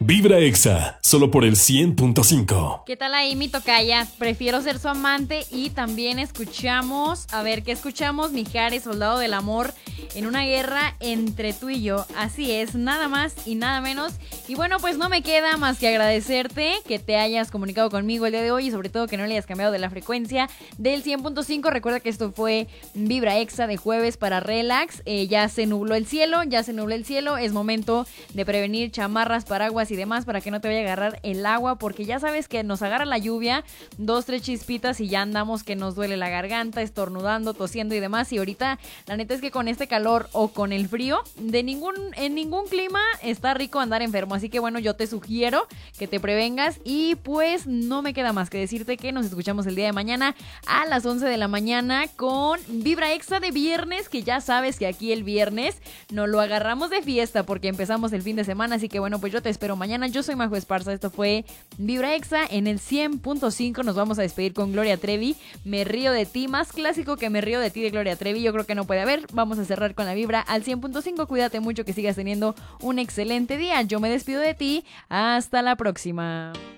Vibra Exa, solo por el 100.5. ¿Qué tal ahí, mi tocaya? Prefiero ser su amante. Y también escuchamos, a ver, ¿qué escuchamos? Mijares, Soldado del Amor, en una guerra entre tú y yo. Así es, nada más y nada menos. Y bueno, pues no me queda más que agradecerte que te hayas comunicado conmigo el día de hoy y sobre todo que no le hayas cambiado de la frecuencia del 100.5. Recuerda que esto fue Vibra Exa de jueves para relax. Ya se nubló el cielo, es momento de prevenir chamarras, paraguas y demás para que no te vaya a agarrar el agua, porque ya sabes que nos agarra la lluvia, 2-3 chispitas y ya andamos que nos duele la garganta, estornudando, tosiendo y demás. Y ahorita la neta es que con este calor o con el frío, en ningún clima está rico andar enfermo. Así que bueno, yo te sugiero que te prevengas y pues no me queda más que decirte que nos escuchamos el día de mañana a las 11 de la mañana con Vibra Exa de viernes, que ya sabes que aquí el viernes nos lo agarramos de fiesta porque empezamos el fin de semana. Así que bueno, pues yo te espero mañana. Yo soy Majo Esparza, esto fue Vibra Exa en el 100.5. Nos vamos a despedir con Gloria Trevi, Me río de ti, más clásico que Me río de ti de Gloria Trevi, yo creo que no puede haber. Vamos a cerrar con la vibra al 100.5. Cuídate mucho, que sigas teniendo un excelente día. Yo me despido de ti, hasta la próxima.